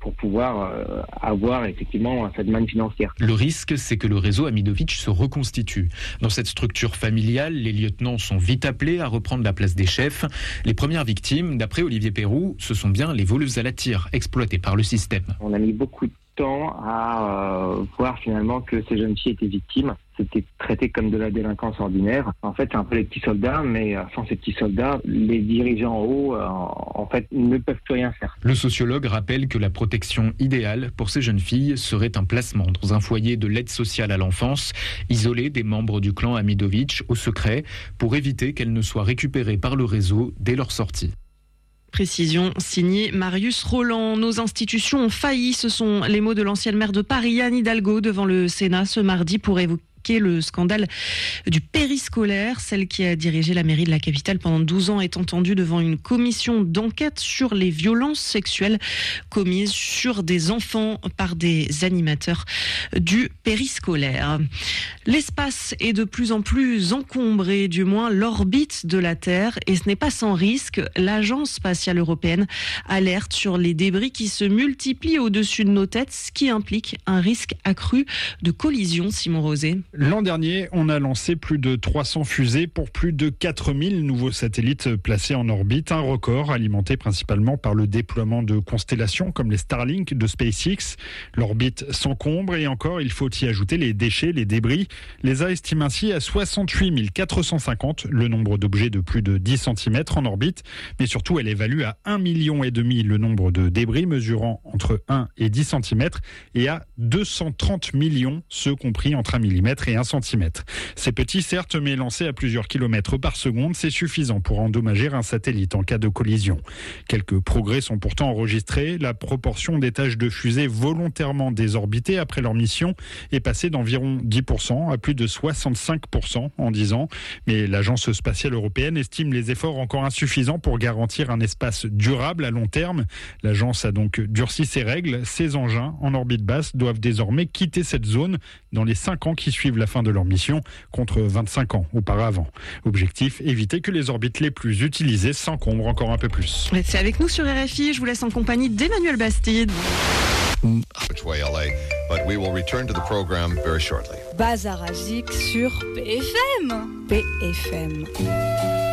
pour pouvoir avoir effectivement cette manne financière. Le risque, c'est que le réseau Amidovitch se reconstitue. Dans cette structure familiale, les lieutenants sont vite appelés à reprendre la place des chefs. Les premières victimes, d'après Olivier Perroux, ce sont bien les voleuses à la tire exploitées par le système. On a mis beaucoup de temps à voir finalement que ces jeunes filles étaient victimes. C'était traité comme de la délinquance ordinaire. En fait, c'est un peu les petits soldats, mais sans ces petits soldats, les dirigeants en haut, en fait, ne peuvent plus rien faire. Le sociologue rappelle que la protection idéale pour ces jeunes filles serait un placement dans un foyer de l'aide sociale à l'enfance, isolé des membres du clan Amidovitch au secret, pour éviter qu'elles ne soient récupérées par le réseau dès leur sortie. Précision signée Marius Roland. Nos institutions ont failli, ce sont les mots de l'ancienne maire de Paris, Anne Hidalgo, devant le Sénat ce mardi pour évoquer le scandale du périscolaire. Celle qui a dirigé la mairie de la capitale pendant 12 ans est entendue devant une commission d'enquête sur les violences sexuelles commises sur des enfants par des animateurs du périscolaire. L'espace est de plus en plus encombré, du moins l'orbite de la Terre, et ce n'est pas sans risque. L'Agence spatiale européenne alerte sur les débris qui se multiplient au-dessus de nos têtes, ce qui implique un risque accru de collision. Simon Rosé. L'an dernier, on a lancé plus de 300 fusées pour plus de 4000 nouveaux satellites placés en orbite. Un record alimenté principalement par le déploiement de constellations comme les Starlink de SpaceX. L'orbite s'encombre et encore, il faut y ajouter les déchets, les débris. L'ESA estime ainsi à 68 450 le nombre d'objets de plus de 10 cm en orbite. Mais surtout, elle évalue à 1,5 million le nombre de débris mesurant entre 1 et 10 cm et à 230 millions, ceux compris entre 1 mm et 1 cm. C'est petit certes, mais lancé à plusieurs kilomètres par seconde, c'est suffisant pour endommager un satellite en cas de collision. Quelques progrès sont pourtant enregistrés. La proportion des tâches de fusée volontairement désorbitées après leur mission est passée d'environ 10% à plus de 65% en 10 ans. Mais l'Agence spatiale européenne estime les efforts encore insuffisants pour garantir un espace durable à long terme. L'agence a donc durci ses règles. Ces engins en orbite basse doivent désormais quitter cette zone dans les 5 ans qui suivent la fin de leur mission, contre 25 ans auparavant. Objectif, éviter que les orbites les plus utilisées s'encombrent encore un peu plus. C'est avec nous sur RFI, je vous laisse en compagnie d'Emmanuel Bastide. Bazar Azik sur BFM. BFM.